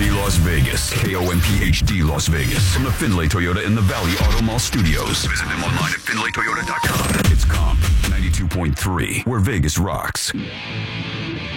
KOMP Las Vegas. KOMPHD Las Vegas. From the Findlay Toyota in the Valley Auto Mall Studios. Visit them online at FindlayToyota.com. It's KOMP 92.3, where Vegas rocks.